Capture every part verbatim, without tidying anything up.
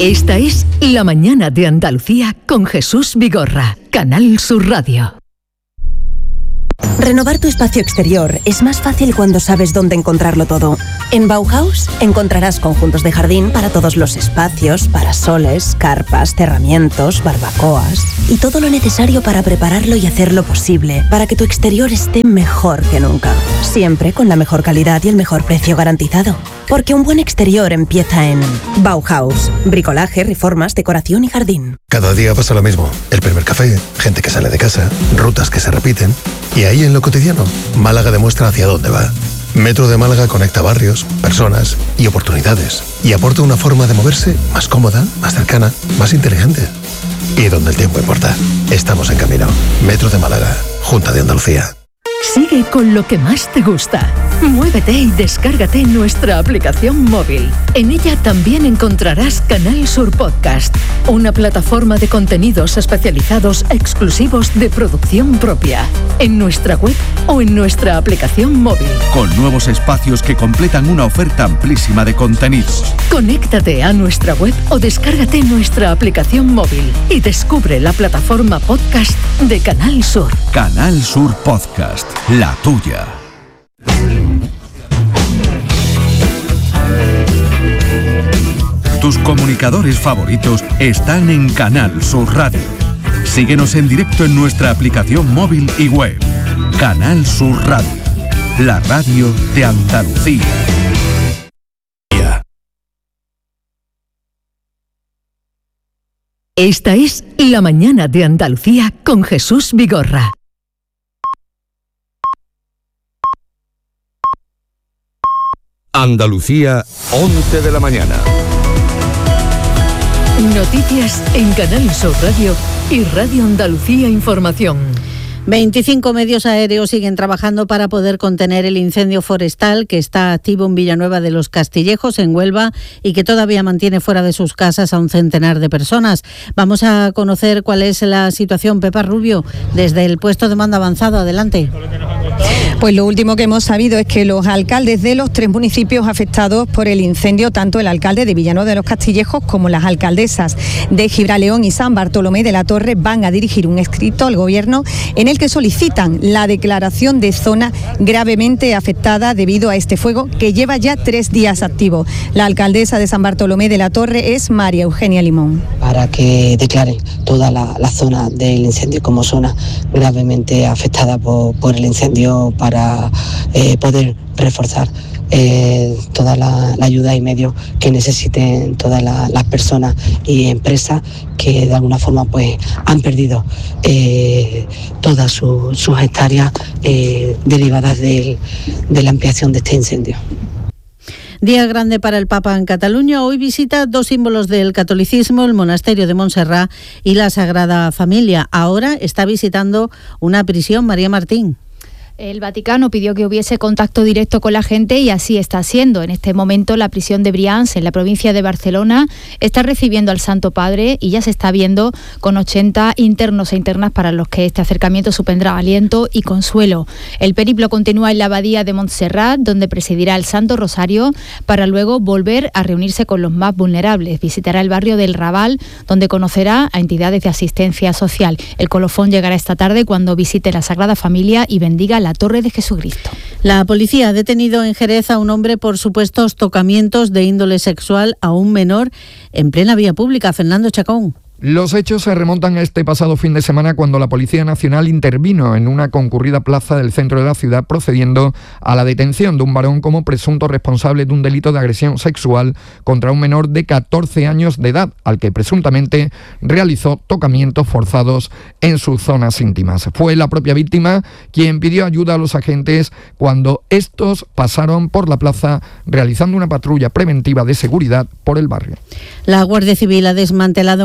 Esta es La Mañana de Andalucía con Jesús Vigorra, Canal Sur Radio. Renovar tu espacio exterior es más fácil cuando sabes dónde encontrarlo todo. En Bauhaus encontrarás conjuntos de jardín para todos los espacios, parasoles, carpas, cerramientos, barbacoas y todo lo necesario para prepararlo y hacerlo posible para que tu exterior esté mejor que nunca. Siempre con la mejor calidad y el mejor precio garantizado. Porque un buen exterior empieza en Bauhaus. Bricolaje, reformas, decoración y jardín. Cada día pasa lo mismo. El primer café, gente que sale de casa, rutas que se repiten. Y ahí en lo cotidiano, Málaga demuestra hacia dónde va. Metro de Málaga conecta barrios, personas y oportunidades. Y aporta una forma de moverse más cómoda, más cercana, más inteligente. Y donde el tiempo importa. Estamos en camino. Metro de Málaga, Junta de Andalucía. Sigue con lo que más te gusta. Muévete y descárgate nuestra aplicación móvil. En ella también encontrarás Canal Sur Podcast, una plataforma de contenidos especializados exclusivos de producción propia, en nuestra web o en nuestra aplicación móvil. Con nuevos espacios que completan una oferta amplísima de contenidos. Conéctate a nuestra web o descárgate nuestra aplicación móvil y descubre la plataforma podcast de Canal Sur. Canal Sur Podcast, la tuya. Tus comunicadores favoritos están en Canal Sur Radio. Síguenos en directo en nuestra aplicación móvil y web. Canal Sur Radio, la radio de Andalucía. Esta es La Mañana de Andalucía con Jesús Vigorra. Andalucía, once de la mañana. Noticias en Canal Sur Radio y Radio Andalucía Información. veinticinco medios aéreos siguen trabajando para poder contener el incendio forestal que está activo en Villanueva de los Castillejos, en Huelva, y que todavía mantiene fuera de sus casas a un centenar de personas. Vamos a conocer cuál es la situación. Pepa Rubio, desde el puesto de mando avanzado. Adelante. Pues lo último que hemos sabido es que los alcaldes de los tres municipios afectados por el incendio, tanto el alcalde de Villanueva de los Castillejos como las alcaldesas de Gibraleón y San Bartolomé de la Torre, van a dirigir un escrito al Gobierno en el que solicitan la declaración de zona gravemente afectada debido a este fuego que lleva ya tres días activo. La alcaldesa de San Bartolomé de la Torre es María Eugenia Limón. Para que declaren toda la, la zona del incendio como zona gravemente afectada por, por el incendio, para eh, poder reforzar eh, toda la, la ayuda y medios que necesiten todas la, las personas y empresas que de alguna forma pues han perdido eh, todas su, sus hectáreas eh, derivadas de, de la ampliación de este incendio. Día grande para el Papa en Cataluña. Hoy visita dos símbolos del catolicismo, el monasterio de Montserrat y la Sagrada Familia. Ahora está visitando una prisión. María Martín. El Vaticano pidió que hubiese contacto directo con la gente y así está siendo. En este momento la prisión de Brians, en la provincia de Barcelona, está recibiendo al Santo Padre y ya se está viendo con ochenta internos e internas para los que este acercamiento supondrá aliento y consuelo. El periplo continúa en la abadía de Montserrat, donde presidirá el Santo Rosario, para luego volver a reunirse con los más vulnerables. Visitará el barrio del Raval, donde conocerá a entidades de asistencia social. El colofón llegará esta tarde cuando visite la Sagrada Familia y bendiga la Torre de Jesucristo. La policía ha detenido en Jerez a un hombre por supuestos tocamientos de índole sexual a un menor en plena vía pública. Fernando Chacón. Los hechos se remontan a este pasado fin de semana cuando la Policía Nacional intervino en una concurrida plaza del centro de la ciudad, procediendo a la detención de un varón como presunto responsable de un delito de agresión sexual contra un menor de catorce años de edad, al que presuntamente realizó tocamientos forzados en sus zonas íntimas. Fue la propia víctima quien pidió ayuda a los agentes cuando estos pasaron por la plaza realizando una patrulla preventiva de seguridad por el barrio. La Guardia Civil ha desmantelado en Almería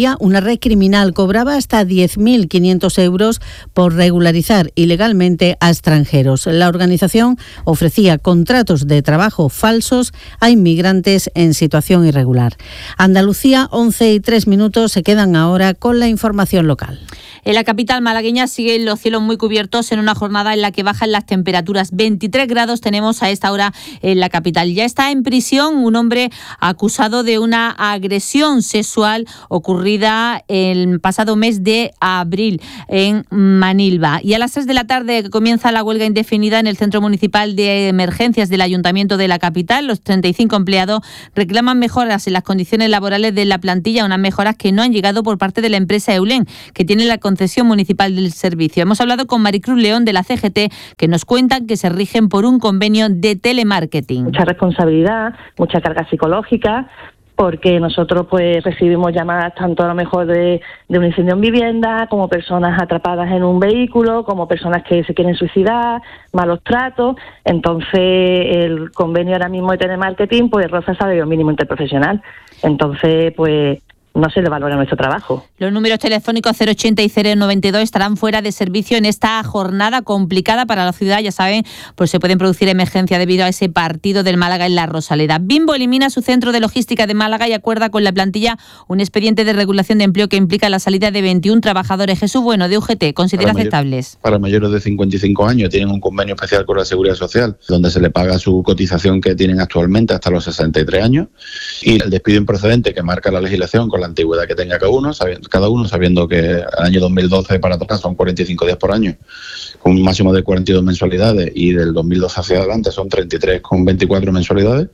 Andalucía, una red criminal cobraba hasta diez mil quinientos euros por regularizar ilegalmente a extranjeros. La organización ofrecía contratos de trabajo falsos a inmigrantes en situación irregular. Andalucía, once y tres minutos, se quedan ahora con la información local. En la capital malagueña siguen los cielos muy cubiertos en una jornada en la que bajan las temperaturas. veintitrés grados tenemos a esta hora en la capital. Ya está en prisión un hombre acusado de una agresión sexual ocurrida el pasado mes de abril en Manilva. Y a las tres de la tarde comienza la huelga indefinida en el Centro Municipal de Emergencias del Ayuntamiento de la capital. Los treinta y cinco empleados reclaman mejoras en las condiciones laborales de la plantilla, unas mejoras que no han llegado por parte de la empresa Eulen, que tiene la concesión municipal del servicio. Hemos hablado con Maricruz León de la C G T, que nos cuentan que se rigen por un convenio de telemarketing. Mucha responsabilidad, mucha carga psicológica, porque nosotros pues recibimos llamadas tanto a lo mejor de, de un incendio en vivienda, como personas atrapadas en un vehículo, como personas que se quieren suicidar, malos tratos. Entonces el convenio ahora mismo de telemarketing pues roza el salario mínimo interprofesional. Entonces pues no se le valora nuestro trabajo. Los números telefónicos cero ochenta y cero noventa y dos estarán fuera de servicio en esta jornada complicada para la ciudad. Ya saben, pues se pueden producir emergencias debido a ese partido del Málaga en la Rosaleda. Bimbo elimina su centro de logística de Málaga y acuerda con la plantilla un expediente de regulación de empleo que implica la salida de veintiún trabajadores. Jesús Bueno, de U G T, ¿considera para aceptables? Mayor, para mayores de cincuenta y cinco años tienen un convenio especial con la Seguridad Social, donde se le paga su cotización que tienen actualmente hasta los sesenta y tres años, y el despido improcedente que marca la legislación con la antigüedad que tenga cada uno, sabiendo, cada uno, sabiendo que el año dos mil doce para atrás son cuarenta y cinco días por año, con un máximo de cuarenta y dos mensualidades, y del dos mil doce hacia adelante son treinta y tres con veinticuatro mensualidades,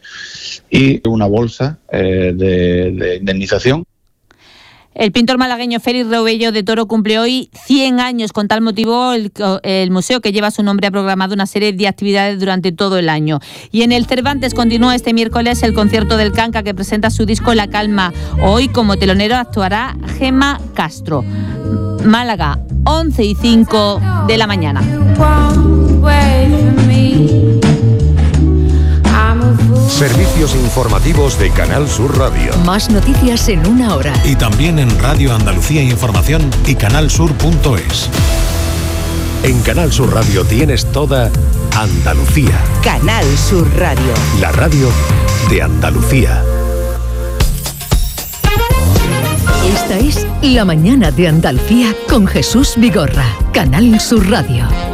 y una bolsa eh, de, de indemnización. El pintor malagueño Félix Robello de Toro cumple hoy cien años. Con tal motivo, el, el museo que lleva su nombre ha programado una serie de actividades durante todo el año. Y en el Cervantes continúa este miércoles el concierto del Canca, que presenta su disco La Calma. Hoy, como telonero, actuará Gemma Castro. Málaga, once y cinco de la mañana. Servicios informativos de Canal Sur Radio. Más noticias en una hora. Y también en Radio Andalucía Información y canal sur punto es. En Canal Sur Radio tienes toda Andalucía. Canal Sur Radio. La radio de Andalucía. Esta es La Mañana de Andalucía con Jesús Vigorra. Canal Sur Radio.